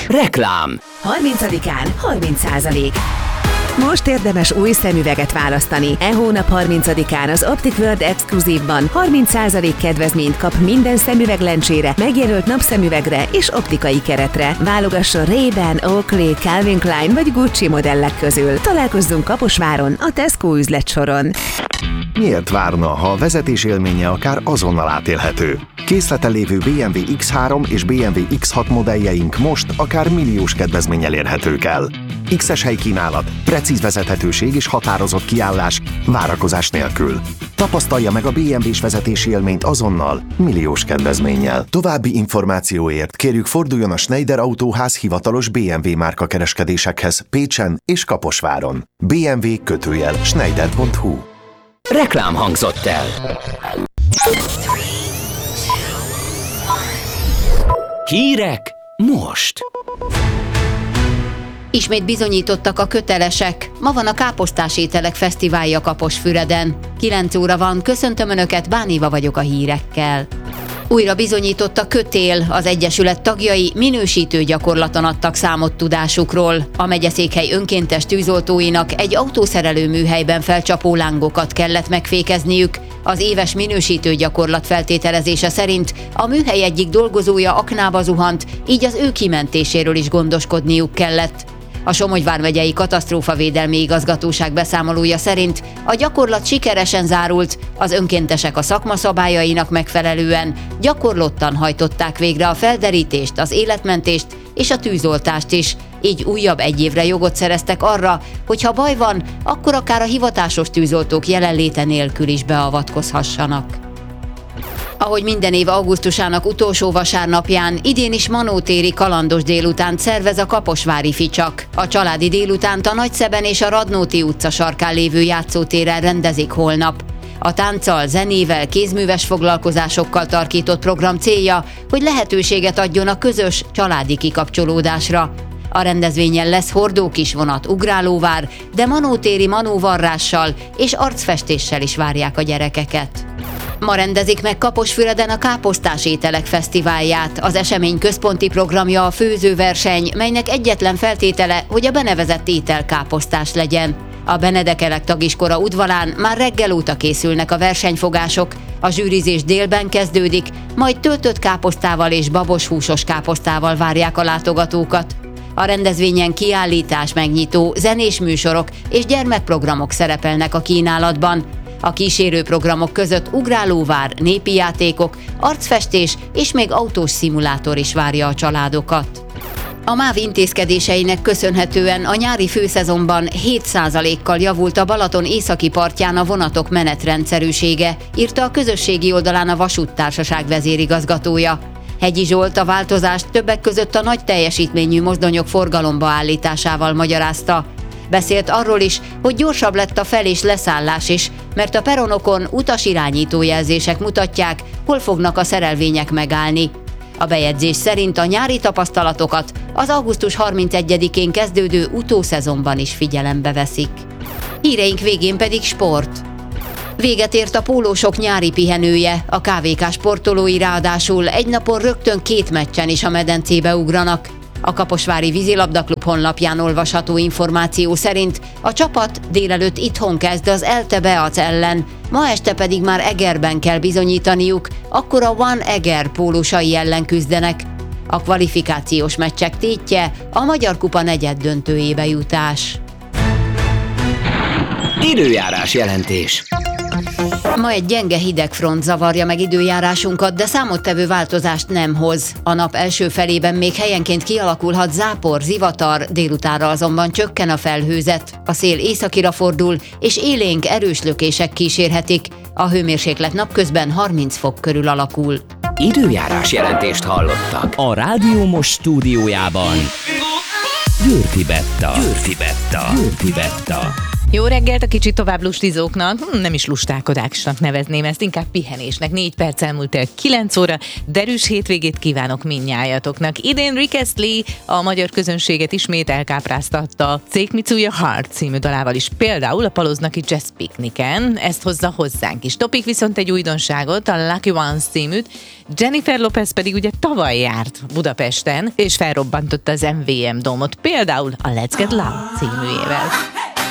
Reklám. 30-án 30%. Most érdemes új szemüveget választani. E hónap 30-án az Optic World Exclusive-ban 30% kedvezményt kap minden szemüveglencsére, megjelölt napszemüvegre és optikai keretre. Válogasson Ray-Ban, Oakley, Calvin Klein vagy Gucci modellek közül. Találkozzunk Kaposváron, a Tesco üzletsoron. Miért várna, ha a vezetés élménye akár azonnal átélhető? Készleten lévő BMW X3 és BMW X6 modelljeink most akár milliós kedvezménnyel érhetők el. X-es helykínálat, precíz vezethetőség és határozott kiállás várakozás nélkül. Tapasztalja meg a BMW-s vezetési élményt azonnal, milliós kedvezménnyel. További információért kérjük forduljon a Schneider Autóház hivatalos BMW márka kereskedésekhez Pécsen és Kaposváron. bmw-schneider.hu. Reklám hangzott el. Hírek most. Ismét bizonyítottak a kötelesek. Ma van a Káposztás ételek fesztiválja Kaposfüreden. 9 óra van, köszöntöm Önöket, Bánéva vagyok a hírekkel. Újra bizonyított a kötél, az Egyesület tagjai minősítő gyakorlaton adtak számot tudásukról. A megyeszékhely önkéntes tűzoltóinak egy autószerelő műhelyben felcsapó lángokat kellett megfékezniük. Az éves minősítő gyakorlat feltételezése szerint a műhely egyik dolgozója aknába zuhant, így az ő kimentéséről is gondoskodniuk kellett. A Somogy vármegyei katasztrófavédelmi igazgatóság beszámolója szerint a gyakorlat sikeresen zárult, az önkéntesek a szakma szabályainak megfelelően gyakorlottan hajtották végre a felderítést, az életmentést és a tűzoltást is, így újabb 1 évre jogot szereztek arra, hogy ha baj van, akkor akár a hivatásos tűzoltók jelenléte nélkül is beavatkozhassanak. Ahogy minden év augusztusának utolsó vasárnapján, idén is manótéri kalandos délutánt szervez a kaposvári Ficsak. A családi délutánt a Nagyszeben és a Radnóti utca sarkán lévő játszótéren rendezik holnap. A tánccal, zenével, kézműves foglalkozásokkal tarkított program célja, hogy lehetőséget adjon a közös, családi kikapcsolódásra. A rendezvényen lesz hordókisvonat, ugrálóvár, de manótéri manóvarrással és arcfestéssel is várják a gyerekeket. Ma rendezik meg Kaposfüreden a Káposztás ételek fesztiválját. Az esemény központi programja a főzőverseny, melynek egyetlen feltétele, hogy a benevezett étel káposztás legyen. A Benedekelek tagiskora udvarán már reggel óta készülnek a versenyfogások, a zsűrizés délben kezdődik, majd töltött káposztával és baboshúsos káposztával várják a látogatókat. A rendezvényen kiállítás, megnyitó, zenés műsorok és gyermekprogramok szerepelnek a kínálatban. A kísérő programok között ugrálóvár, népi játékok, arcfestés és még autós szimulátor is várja a családokat. A MÁV intézkedéseinek köszönhetően a nyári főszezonban 7%-kal javult a Balaton északi partján a vonatok menetrendszerűsége, írta a közösségi oldalán a Vasúttársaság vezérigazgatója. Hegyi Zsolt a változást többek között a nagy teljesítményű mozdonyok forgalomba állításával magyarázta. Beszélt arról is, hogy gyorsabb lett a fel- és leszállás is, mert a peronokon utasirányító jelzések mutatják, hol fognak a szerelvények megállni. A bejegyzés szerint a nyári tapasztalatokat az augusztus 31-én kezdődő utószezonban is figyelembe veszik. Híreink végén pedig sport. Véget ért a pólósok nyári pihenője, a KVK sportolói ráadásul egy napon rögtön 2 meccsen is a medencébe ugranak. A Kaposvári Vízilabdaklub honlapján olvasható információ szerint a csapat délelőtt itthon kezd az ELTE Beac ellen, ma este pedig már Egerben kell bizonyítaniuk, akkor a One Eger pólósai ellen küzdenek. A kvalifikációs meccsek tétje a Magyar Kupa negyeddöntőjébe jutás. Időjárás jelentés. Ma egy gyenge hidegfront zavarja meg időjárásunkat, de számottevő változást nem hoz. A nap első felében még helyenként kialakulhat zápor, zivatar, délutánra azonban csökken a felhőzet. A szél északira fordul, és élénk erős lökések kísérhetik. A hőmérséklet napközben 30 fok körül alakul. Időjárás jelentést hallottak. A Rádió Most stúdiójában Győrfi Betta. Jó reggelt a kicsit tovább lustizóknak, nem is lustálkodásnak nevezném ezt, inkább pihenésnek. 4 perc elmúlt el 9 óra, derűs hétvégét kívánok mindnyájatoknak. Idén Rick Astley a magyar közönséget ismét elkápráztatta Take Me to Your Heart című dalával is, például a Paloznaki Jazz Picnicen, ezt hozza hozzánk is. Topik viszont egy újdonságot, a Lucky Ones címűt, Jennifer Lopez pedig ugye tavaly járt Budapesten, és felrobbantotta az MVM Dómot, például a Let's Get Loud címűjével.